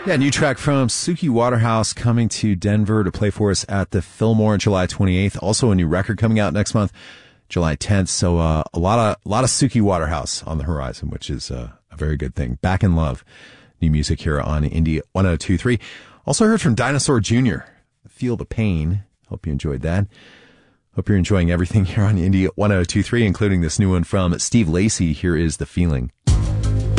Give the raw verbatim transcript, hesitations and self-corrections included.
Yeah, new track from Suki Waterhouse coming to Denver to play for us at the Fillmore on July twenty-eighth. Also a new record coming out next month, July tenth. So uh, a lot of a lot of Suki Waterhouse on the horizon, which is uh, a very good thing. Back in Love, new music here on Indie one oh two point three. Also heard from Dinosaur Junior Feel the Pain. Hope you enjoyed that. Hope you're enjoying everything here on Indie one oh two point three, including this new one from Steve Lacy. Here is The Feeling.